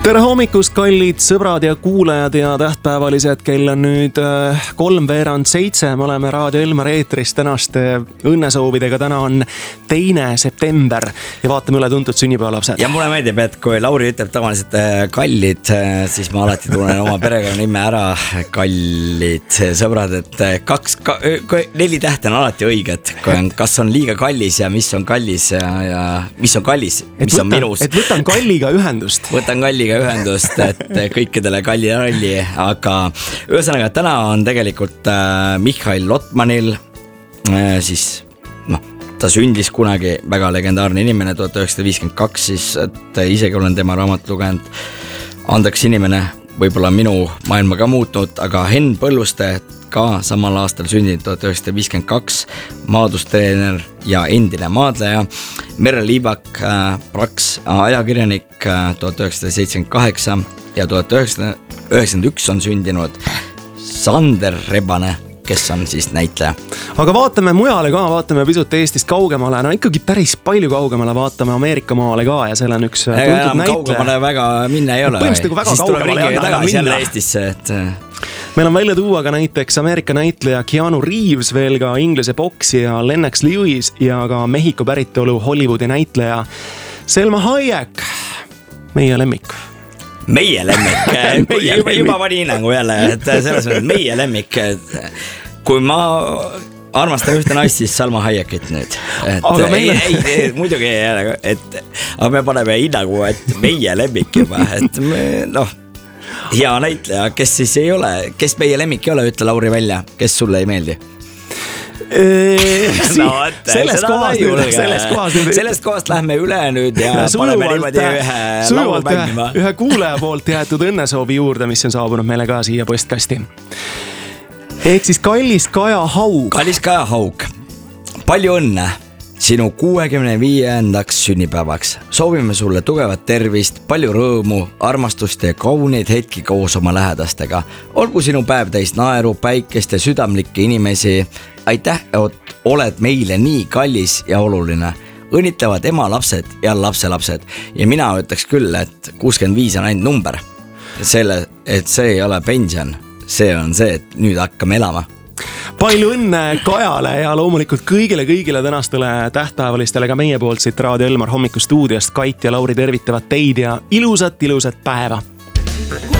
Tere hommikust, kallid sõbrad ja kuulajad ja tähtpäevalised. Kell on nüüd 6:03. Me oleme Raadio Elmar eetris tänaste õnnesoovidega. Täna on 2. september ja vaatame üle tuntud sünnipäevalapsed. Ja mulle meeldib, et kui Lauri ütleb tavaliselt kallid, siis ma alati tunnen oma perekonnanime ära. Kallid sõbrad, et 4 tähte on alati õiged. Kas on liiga kallis ja mis on kallis ja mis on kallis, mis on minus. Et võtan kalliga ühendust. Võtan kalliga ühendust, et kõikidele kalli ralli, aga ühesõnaga täna on tegelikult Mihhail Lotmanil, siis ta sündis kunagi väga legendaarne inimene 1952, siis et isegi olen tema raamat lugenud. Andeks inimene, võib-olla minu maailma ka muutnud, aga Henn Põlluste ka samal aastal sündinud 1952, maadlusteener ja endine maadleja. Merle Liivak, Praks, ajakirjanik 1978 ja 1991 on sündinud Sander Rebane, kes on siis näitleja. Aga vaatame mujale ka, vaatame pisut Eestist kaugemale, no ikkagi päris palju kaugemale, vaatame Ameerika maale ka ja seal on üks tuntud näitleja. Kaugemale väga minna ei ole. Põhimõtteliselt väga siis kaugemale tuleb tagasi jälle Eestisse, et... Meil on välja tuua ka näiteks Ameerika näitleja Keanu Reeves, veel ka Inglise poksija Lennox Lewis ja ka Mehhiko päritolu Hollywoodi näitleja Selma Hayek, meie lemmik. Meie lemmik, juba pani hinnangu jälle, et selles mõttes meie lemmik, kui ma armastan ühte naist, siis Salma Hayekit nüüd. Aga ei, muidugi ei ole, aga me paneme hinnangu, et meie lemmik juba, et hea näitleja, kes siis ei ole, kes meie lemmik ei ole, ütle Lauri välja, kes sulle ei meeldi? Sellest kohast lähme üle nüüd ja paneme niimoodi ühe laulu mängima. Ühe kuulaja poolt jäetud õnnesoovi juurde, mis on saabunud meile ka siia postkasti. Ehk siis Kallis Kaja Haug. Kallis Kaja Haug, palju õnne sinu 65. sünnipäevaks. Soovime sulle tugevat tervist, palju rõõmu, armastust ja kauneid hetki koos oma lähedastega. Olgu sinu päev täis naeru, päikest ja südamlikke inimesi. Aitäh, et oled meile nii kallis ja oluline. Õnnitlevad ema lapsed ja lapselapsed. Ja mina ütleks küll, et 65 on ainult number. Et see ei ole pension. See on see, et nüüd hakkame elama. Palju õnne Kajale ja loomulikult kõigile tänastele tähtpäevalistele ka meie poolt siit Raadio Elmar hommikustuudiost. Kait ja Lauri tervitavad teid ja ilusat päeva.